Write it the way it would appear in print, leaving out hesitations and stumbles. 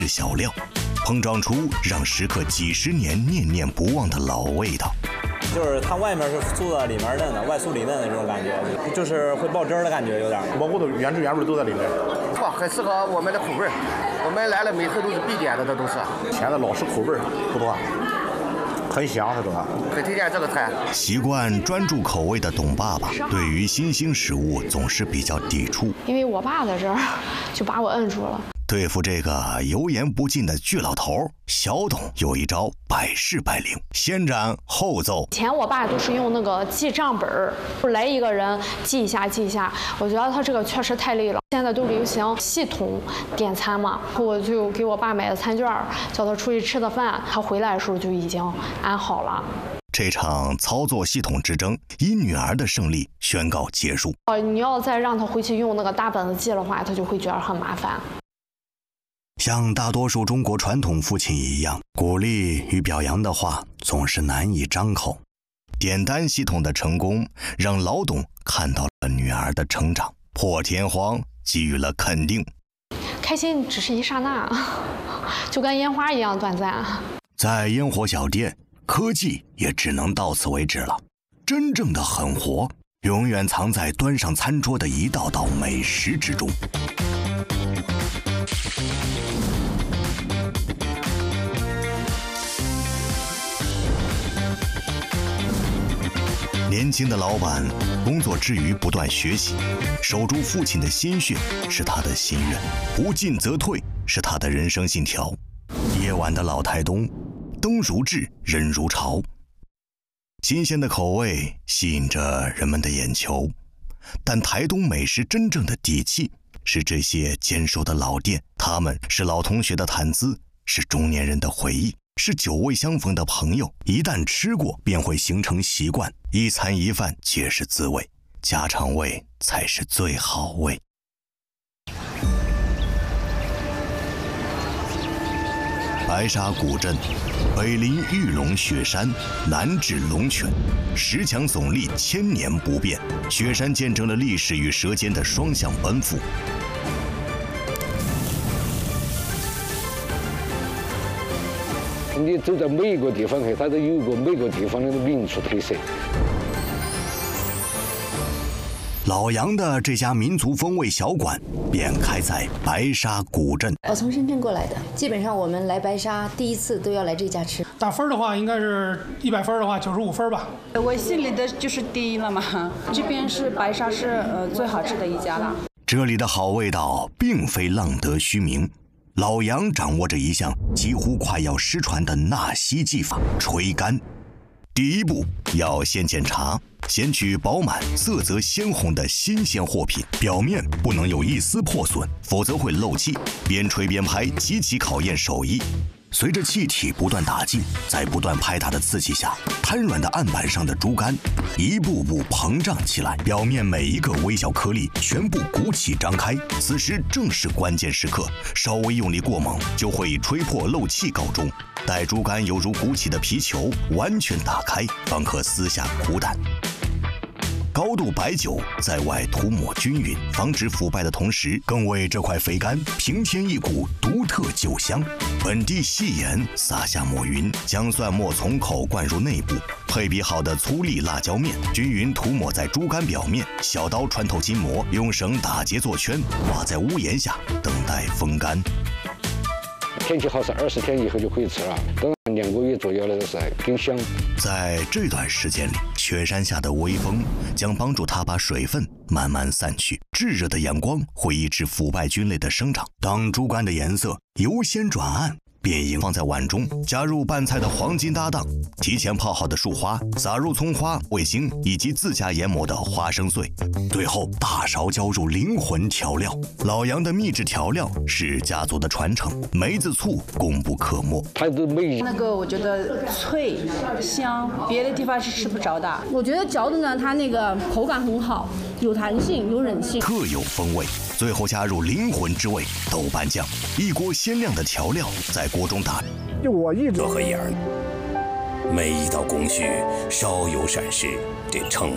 小料，碰撞出让食客几十年念念不忘的老味道。 就是它外面是酥的，里面嫩的，外酥里嫩的这种感觉，就是会爆汁儿的感觉，有点蘑菇的原汁原味都在里面。 哇，很适合我们的口味。我们来了每次都是必点的，这都是。 现在老式口味不多，很香，这都很推荐这个菜。 习惯专注口味的董爸爸，对于新兴食物总是比较抵触。 因为我爸在这儿，就把我摁住了。 对付这个油盐不进的巨老头，小董有一招百试百灵，先斩后奏。 以前我爸都是用那个记账本儿，来一个人记一下记一下，我觉得他这个确实太累了。现在都流行系统点餐嘛，我就给我爸买了餐券，叫他出去吃的饭，他回来的时候就已经安好了。 这场操作系统之争以女儿的胜利宣告结束。 你要再让他回去用那个大本子记的话，他就会觉得很麻烦。 像大多数中国传统父亲一样，鼓励与表扬的话总是难以张口。点单系统的成功，让老董看到了女儿的成长，破天荒给予了肯定。 开心只是一刹那，就跟烟花一样短暂。 在烟火小店，科技也只能到此为止了。真正的狠活，永远藏在端上餐桌的一道道美食之中。年轻的老板工作之余不断学习，守住父亲的心血是他的心愿，不进则退是他的人生信条。夜晚的老台东，灯如炙，人如潮，新鲜的口味吸引着人们的眼球，但台东美食真正的底气是这些坚守的老店，他们是老同学的谈资，是中年人的回忆，是久未相逢的朋友，一旦吃过便会形成习惯，一餐一饭皆是滋味，家常味才是最好味。白沙古镇，北临玉龙雪山，南至龙泉，石墙耸立，1000年不变。雪山见证了历史与舌尖的双向奔赴。 你走在每一个地方去，它都有一个每个地方的民族特色。 老杨的这家民族风味小馆便开在白沙古镇。 我从深圳过来的，基本上我们来白沙第一次都要来这家吃。 打分的话，应该是100分的话95分吧。 我心里的就是第一了嘛。这边是白沙市最好吃的一家了。 这里的好味道并非浪得虚名。老杨掌握着一项几乎快要失传的纳西技法——吹干。第一步要先检查，先取饱满、色泽鲜红的新鲜货品，表面不能有一丝破损，否则会漏气。边吹边拍，极其考验手艺。随着气体不断打进，在不断拍打的刺激下，瘫软的案板上的竹竿一步步膨胀起来，表面每一个微小颗粒全部鼓起张开。此时正是关键时刻，稍微用力过猛，就会以吹破漏气告终。待竹竿犹如鼓起的皮球完全打开，方可撕下苦胆。高度白酒在外涂抹均匀，防止腐败的同时，更为这块肥干平添一股独特酒香。本地细盐撒下抹匀，将蒜末从口灌入内部，配比好的粗粒辣椒面均匀涂抹在竹竿表面，小刀穿透筋膜，用绳打结做圈，挂在屋檐下等待风干。 天气好是20天以后就可以吃了，等2个月左右的是更香。 在这段时间里，雪山下的微风将帮助它把水分慢慢散去，炙热的阳光会抑制腐败菌类的生长。当竹竿的颜色由鲜转暗，便应放在碗中，加入拌菜的黄金搭档，提前泡好的树花，撒入葱花、味精以及自家研磨的花生碎，最后大勺浇入灵魂调料。老杨的秘制调料是家族的传承，梅子醋功不可没。 它的那个我觉得脆香，别的地方是吃不着的。 我觉得嚼的呢，它那个口感很好，有弹性，有韧性， 特有风味。最后加入灵魂之味豆瓣酱，一锅鲜亮的调料在锅中打。 就我一直这和眼儿，每一道工序稍有闪失，这盛